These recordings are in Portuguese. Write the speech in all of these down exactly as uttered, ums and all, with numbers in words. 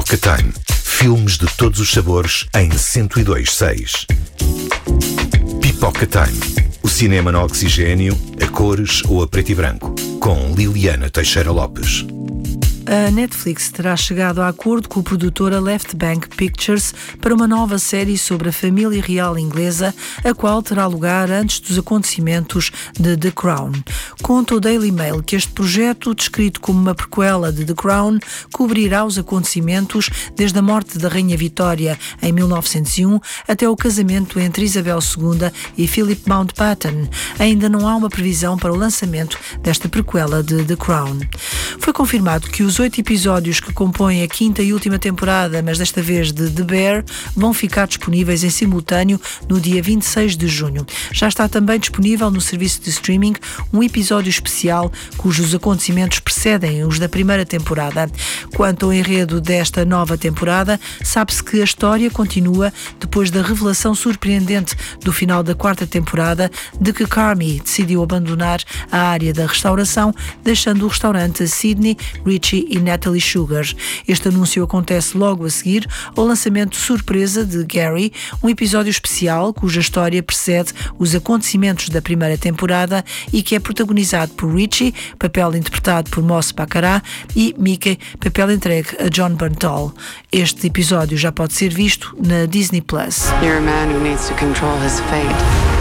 Pipoca Time. Filmes de todos os sabores em cento e dois ponto seis. Pipoca Time. O cinema no oxigênio, a cores ou a preto e branco. Com Liliana Teixeira Lopes. A Netflix terá chegado a acordo com a produtora Left Bank Pictures para uma nova série sobre a família real inglesa, a qual terá lugar antes dos acontecimentos de The Crown. Conta o Daily Mail que este projeto, descrito como uma prequela de The Crown, cobrirá os acontecimentos desde a morte da Rainha Vitória em mil novecentos e um até o casamento entre Isabel segunda e Philip Mountbatten. Ainda não há uma previsão para o lançamento desta prequela de The Crown. Foi confirmado que os oito episódios que compõem a quinta e última temporada, mas desta vez de The Bear, vão ficar disponíveis em simultâneo no dia vinte e seis de junho. Já está também disponível no serviço de streaming um episódio especial cujos acontecimentos precedem os da primeira temporada. Quanto ao enredo desta nova temporada, sabe-se que a história continua depois da revelação surpreendente do final da quarta temporada de que Carmy decidiu abandonar a área da restauração, deixando o restaurante Sydney, Richie e Natalie Sugar. Este anúncio acontece logo a seguir ao lançamento surpresa de Gary, um episódio especial cuja história precede os acontecimentos da primeira temporada e que é protagonizado por Richie, papel interpretado por Moss Baccarat, e Mickey, papel entregue a John Bernthal. Este episódio já pode ser visto na Disney Plus. You're a man who needs to control his fate.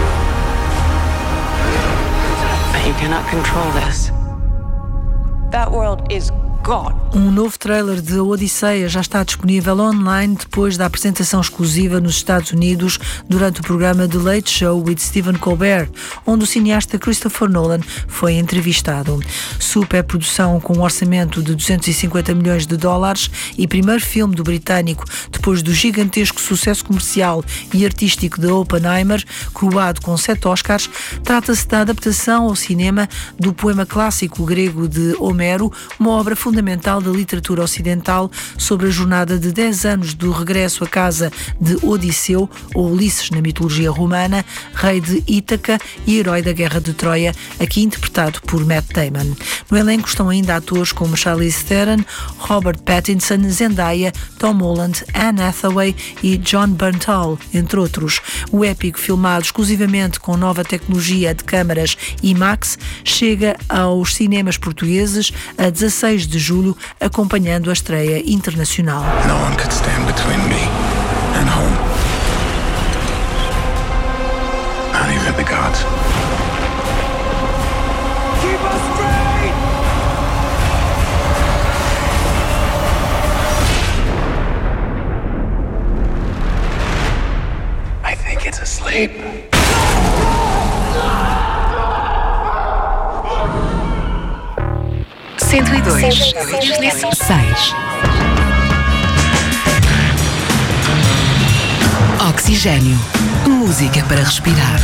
But you cannot control this. That world is gone. Um novo trailer de Odisseia já está disponível online depois da apresentação exclusiva nos Estados Unidos durante o programa The Late Show with Stephen Colbert, onde o cineasta Christopher Nolan foi entrevistado. Superprodução com um orçamento de duzentos e cinquenta milhões de dólares e primeiro filme do britânico depois do gigantesco sucesso comercial e artístico de Oppenheimer, coroado com sete Oscars, trata-se da adaptação ao cinema do poema clássico grego de Homero, uma obra fundamental da literatura ocidental sobre a jornada de dez anos do regresso à casa de Odisseu, ou Ulisses na mitologia romana, rei de Ítaca e herói da Guerra de Troia, aqui interpretado por Matt Damon. No elenco estão ainda atores como Charlize Theron, Robert Pattinson, Zendaya, Tom Holland, Anne Hathaway e John Bernthal, entre outros. O épico, filmado exclusivamente com nova tecnologia de câmaras IMAX, chega aos cinemas portugueses a dezasseis de julho, acompanhando a estreia internacional. No one could stand between me and home. Not even the gods. Keep us straight! I think it's asleep. cento e dois ponto seis. Oxigênio. Música para respirar.